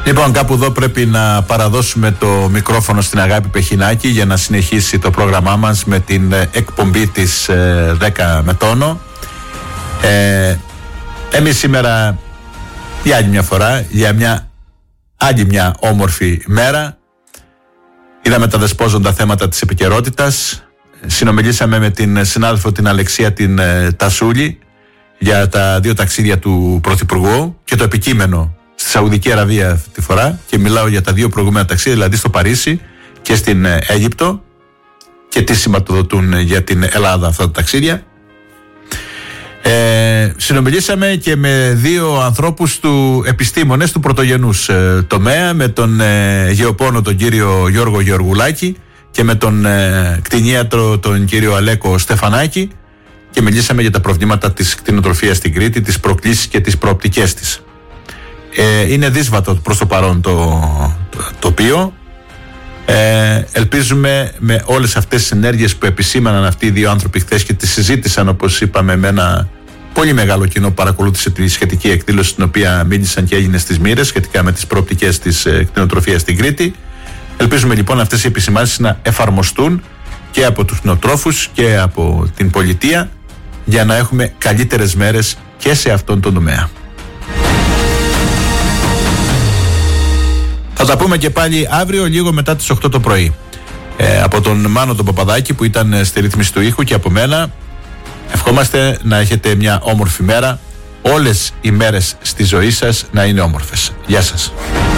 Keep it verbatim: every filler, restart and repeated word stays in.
Λοιπόν, κάπου εδώ πρέπει να παραδώσουμε το μικρόφωνο στην Αγάπη Πεχινάκη για να συνεχίσει το πρόγραμμά μας με την εκπομπή της ε, δέκα με τόνο. Ε, εμείς σήμερα για άλλη μια φορά, για μια άλλη μια όμορφη μέρα, είδαμε τα δεσπόζοντα θέματα της επικαιρότητας. Συνομιλήσαμε με την συνάδελφο την Αλεξία την ε, Τασούλη για τα δύο ταξίδια του Πρωθυπουργού και το επικείμενο στη Σαουδική Αραβία αυτή τη φορά, και μιλάω για τα δύο προηγούμενα ταξίδια, δηλαδή στο Παρίσι και στην ε, Αίγυπτο, και τι σηματοδοτούν για την Ελλάδα αυτά τα ταξίδια. Ε, συνομιλήσαμε και με δύο ανθρώπους του επιστήμονες του πρωτογενούς ε, τομέα, με τον ε, γεωπόνο τον κύριο Γιώργο Γεωργουλάκη και με τον ε, κτηνίατρο τον κύριο Αλέκο Στεφανάκη, και μιλήσαμε για τα προβλήματα της κτηνοτροφίας στην Κρήτη, τις προκλήσεις και τις προοπτικές της. Ε, είναι δύσβατο προς το παρόν το, το τοπίο. Ε, ελπίζουμε με όλες αυτές τις ενέργειες που επισήμαναν αυτοί οι δύο άνθρωποι χθες και τις συζήτησαν, όπως είπαμε, με ένα πολύ μεγάλο κοινό που παρακολούθησε τη σχετική εκδήλωση, την οποία μίλησαν και έγινε στις Μοίρες σχετικά με τις προοπτικές της ε, κτηνοτροφίας στην Κρήτη. Ελπίζουμε λοιπόν αυτές οι επισημάνσεις να εφαρμοστούν και από τους κτηνοτρόφους και από την πολιτεία, για να έχουμε καλύτερες μέρες και σε αυτόν τον τομέα. Θα τα πούμε και πάλι αύριο λίγο μετά τις οκτώ το πρωί. Ε, από τον Μάνο τον Παπαδάκη που ήταν στη ρύθμιση του ήχου και από μένα, ευχόμαστε να έχετε μια όμορφη μέρα. Όλες οι μέρες στη ζωή σας να είναι όμορφες. Γεια σας.